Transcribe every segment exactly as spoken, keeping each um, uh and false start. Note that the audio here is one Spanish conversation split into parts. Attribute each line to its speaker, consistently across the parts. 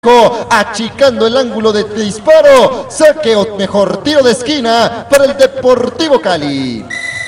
Speaker 1: achicando el ángulo de disparo, saque o mejor tiro de esquina para el Deportivo Cali.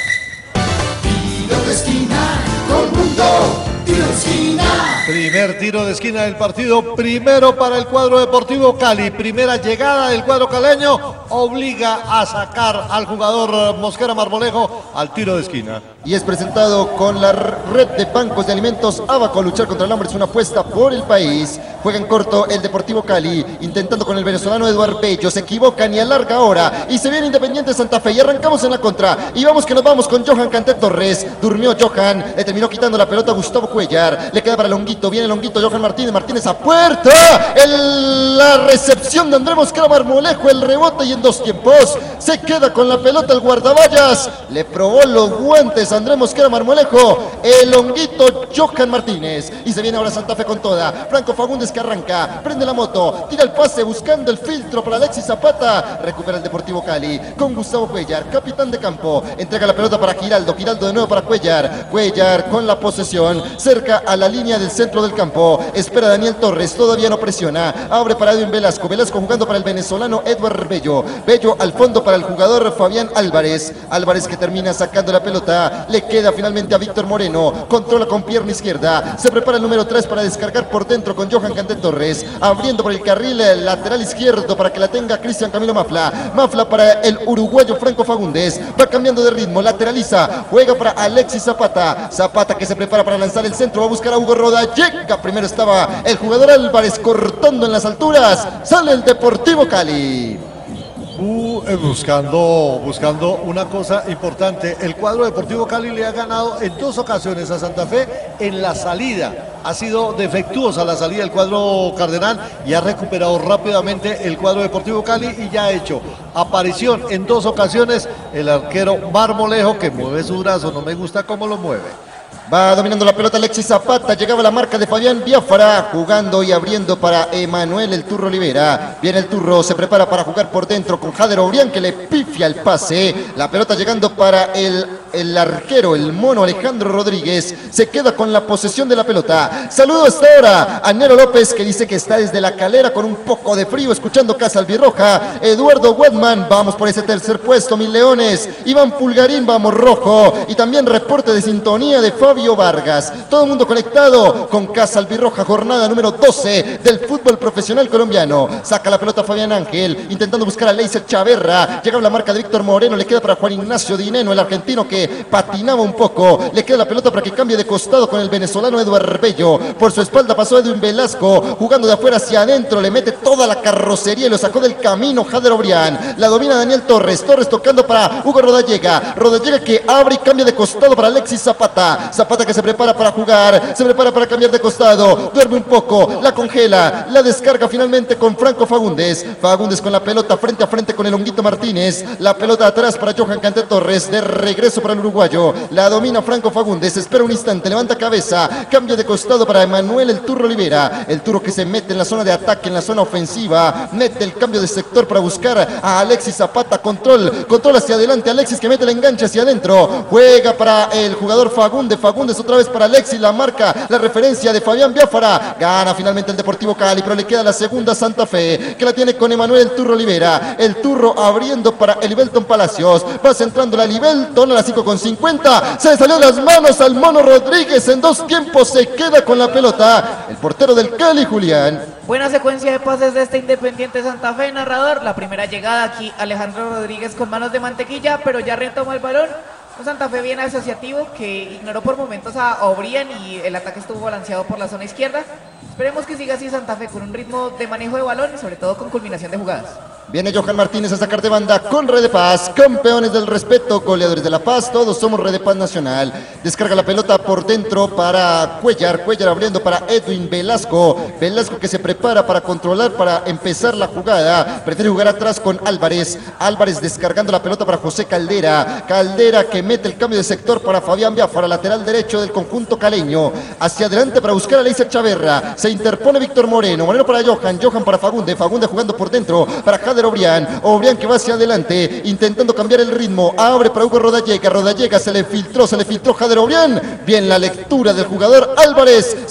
Speaker 2: Tiro de esquina, todo el mundo, tiro de esquina.
Speaker 3: Primer tiro de esquina del partido, primero para el cuadro Deportivo Cali. Primera llegada del cuadro caleño, obliga a sacar al jugador Mosquera Marmolejo al tiro de esquina.
Speaker 1: Y es presentado con la red de bancos de alimentos Abaco. Luchar contra el hambre es una apuesta por el país. Juega en corto el Deportivo Cali, intentando con el venezolano Eduardo Bello. Se equivocan y alarga ahora. Y se viene Independiente Santa Fe. Y arrancamos en la contra. Y vamos que nos vamos con Johan Canté Torres. Durmió Johan. Le terminó quitando la pelota a Gustavo Cuellar. Le queda para Longuito. Viene Longuito. Johan Martínez. Martínez a puerta. El, la recepción de Andrés Mosquera Marmolejo. El rebote y en dos tiempos. Se queda con la pelota el guardaballas. Le probó los guantes Andrés Mosquera Marmolejo. El Longuito Johan Martínez. Y se viene ahora Santa Fe con toda. Franco Fagundes que arranca, prende la moto, tira el pase buscando el filtro para Alexis Zapata, recupera el Deportivo Cali con Gustavo Cuellar, capitán de campo, entrega la pelota para Giraldo, Giraldo de nuevo para Cuellar, Cuellar con la posesión, cerca a la línea del centro del campo, espera Daniel Torres, todavía no presiona, abre para Edwin Velasco, Velasco jugando para el venezolano Eduardo Bello, Bello al fondo para el jugador Fabián Álvarez, Álvarez que termina sacando la pelota, le queda finalmente a Víctor Moreno, controla con pierna izquierda, se prepara el número tres para descargar por dentro con Johan Canté Torres, abriendo por el carril lateral izquierdo para que la tenga Cristian Camilo Mafla, Mafla para el uruguayo Franco Fagundes, va cambiando de ritmo, lateraliza, juega para Alexis Zapata, Zapata que se prepara para lanzar el centro, va a buscar a Hugo Rodallega, primero estaba el jugador Álvarez cortando en las alturas, sale el Deportivo Cali.
Speaker 3: Uh, eh, buscando, buscando una cosa importante, el cuadro Deportivo Cali le ha ganado en dos ocasiones a Santa Fe en la salida, ha sido defectuosa la salida del cuadro cardenal y ha recuperado rápidamente el cuadro Deportivo Cali y ya ha hecho aparición en dos ocasiones el arquero Marmolejo que mueve su brazo, no me gusta cómo lo mueve.
Speaker 1: Va dominando la pelota Alexis Zapata, llegaba la marca de Fabián Biafara, jugando y abriendo para Emanuel el Turro Olivera. Viene el Turro, se prepara para jugar por dentro con Jader Obrián que le pifia el pase. La pelota llegando para el, el arquero, el mono Alejandro Rodríguez. Se queda con la posesión de la pelota. Saludo hasta ahora a Nero López que dice que está desde la calera con un poco de frío escuchando Casa Albirroja. Eduardo Wedman, vamos por ese tercer puesto, mis leones. Iván Pulgarín, vamos rojo. Y también reporte de sintonía de Fabio Vargas, todo el mundo conectado con Casa Albirroja, jornada número doce del fútbol profesional colombiano. Saca la pelota Fabián Ángel, intentando buscar a Leiser Chaverra, llega la marca de Víctor Moreno, le queda para Juan Ignacio Dineno, el argentino que patinaba un poco, le queda la pelota para que cambie de costado con el venezolano Eduardo Bello, por su espalda pasó Edwin Velasco, jugando de afuera hacia adentro, le mete toda la carrocería y lo sacó del camino Jader Obrián, la domina Daniel Torres, Torres tocando para Hugo Rodallega, Rodallega que abre y cambia de costado para Alexis Zapata, Zapata que se prepara para jugar, se prepara para cambiar de costado, duerme un poco, la congela, la descarga finalmente con Franco Fagundes, Fagundes con la pelota frente a frente con el Honguito Martínez, la pelota atrás para Johan Canté Torres, de regreso para el uruguayo, la domina Franco Fagundes, espera un instante, levanta cabeza, cambia de costado para Emanuel el Turro Olivera, el Turro que se mete en la zona de ataque, en la zona ofensiva, mete el cambio de sector para buscar a Alexis Zapata, control, control hacia adelante, Alexis que mete el enganche hacia adentro, juega para el jugador Fagundes, Fagundes otra vez para Alexis, la marca, la referencia de Fabián Biafara, gana finalmente el Deportivo Cali, pero le queda la segunda Santa Fe, que la tiene con Emanuel el Turro Olivera, el Turro abriendo para Elibelton Palacios, va centrando la Elibelton a las cinco con cincuenta, se le salió de las manos al Mono Rodríguez, en dos tiempos se queda con la pelota, el portero del Cali, Julián.
Speaker 4: Buena secuencia de pases de este Independiente Santa Fe, narrador, la primera llegada aquí, Alejandro Rodríguez con manos de mantequilla, pero ya retoma el balón. Un Santa Fe bien asociativo que ignoró por momentos a Obrián y el ataque estuvo balanceado por la zona izquierda. Esperemos que siga así Santa Fe con un ritmo de manejo de balón y sobre todo con culminación de jugadas.
Speaker 1: Viene Johan Martínez a sacar de banda con Red de Paz, campeones del respeto, goleadores de La Paz, todos somos Red de Paz Nacional. Descarga la pelota por dentro para Cuellar, Cuellar abriendo para Edwin Velasco, Velasco que se prepara para controlar, para empezar la jugada, prefiere jugar atrás con Álvarez, Álvarez descargando la pelota para José Caldera, Caldera que mete el cambio de sector para Fabián Biafara, lateral derecho del conjunto caleño, hacia adelante para buscar a Leiser Chaverra, se interpone Víctor Moreno, Moreno para Johan, Johan para Fagunde, Fagunde jugando por dentro para Jader Obrián, Obrián que va hacia adelante, intentando cambiar el ritmo, abre para Hugo Rodallega, Rodallega se le filtró, se le filtró Jader Obrián, bien la lectura del jugador Álvarez.